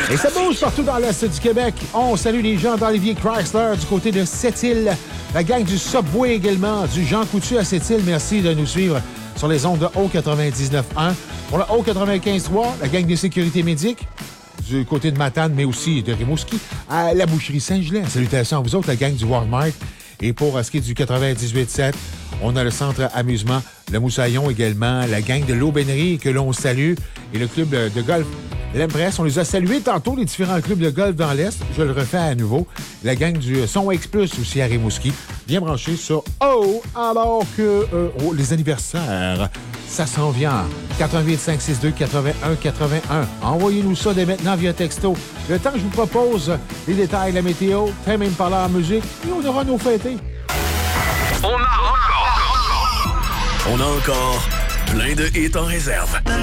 Et ça bouge partout dans l'Est du Québec. On salue les gens d'Olivier Chrysler du côté de Sept-Îles. La gang du Subway également, du Jean Coutu à Sept-Îles. Merci de nous suivre sur les ondes de O99.1. Pour le O95.3, la gang de sécurité médique du côté de Matane, mais aussi de Rimouski, à la boucherie Saint-Gelais. Salutations à vous autres, la gang du Walmart. Et pour ce qui est du 98.7, on a le centre amusement, le Moussaillon également, la gang de l'Aubainerie que l'on salue et le club de golf L'Empress. On les a salués tantôt, les différents clubs de golf dans l'Est. Je le refais à nouveau. La gang du Son X Plus aussi à Rimouski. Bien branché sur O, alors que les anniversaires, ça s'en vient. 88 562 81 81. Envoyez-nous ça dès maintenant via texto. Le temps que je vous propose les détails, la météo, Tame Impala en musique, et on aura nos fêtés. On a encore plein de hits en réserve.